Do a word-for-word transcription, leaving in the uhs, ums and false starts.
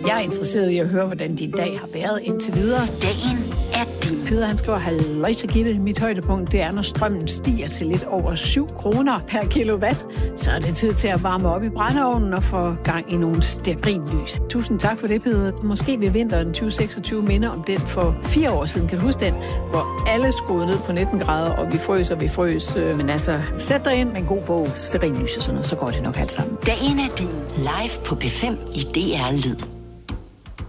Jeg er interesseret i at høre, hvordan din dag har været indtil videre. Dagen er din. Peder, han skriver, halløjsa Gitte. Mit højdepunkt, det er, når strømmen stiger til lidt over syv kroner per kilowatt. Så er det tid til at varme op i brændeovnen og få gang i nogle stearinlys. Tusind tak for det, Peder. Måske vil vinteren tyve seksogtyve minde om den for fire år siden. Kan du huske den? Hvor alle skruede ned på nitten grader, og vi frøs og vi frøs. Men altså, sæt dig ind med en god bog, stearinlys og sådan noget, så går det nok alt sammen. Dagen er din. Live på B fem i D R Lyd.